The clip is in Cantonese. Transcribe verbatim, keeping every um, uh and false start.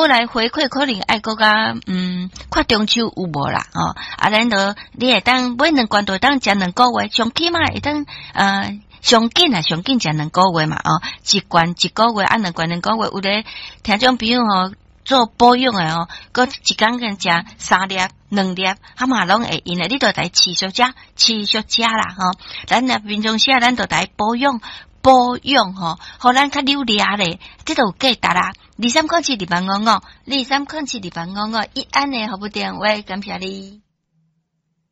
无来回馈，可能爱国家嗯，看中秋有无啦哦，啊，咱都你会当每两罐都当食两个月，上起码会当呃。上紧啊，上紧食两个月嘛哦，一罐一个月，啊两罐两个月，有咧听种朋友吼做保养诶哦，佮一工跟食三粒、两粒，哈嘛拢会用诶，你着来持续食，持续食啦吼。咱若平常时啊，咱着来保养保养吼，互咱较溜咧咧，即着有价值啦。二三空七二万五五，二三空七二万五五，一安诶，好不电话，感谢你。